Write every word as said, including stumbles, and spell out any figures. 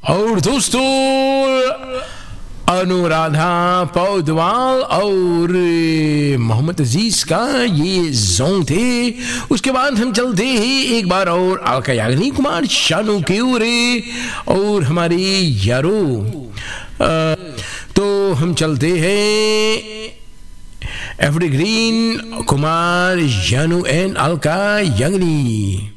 और दोस्तों अनुराधा पौडवाल और मोहम्मद अजीज का ये जोन थे। उसके बाद हम चलते हैं एक बार और अलका याग्निक कुमार शानू के उरे और हमारी यारो। तो हम चलते हैं एवरग्रीन कुमार जानू एंड अलका याग्निक।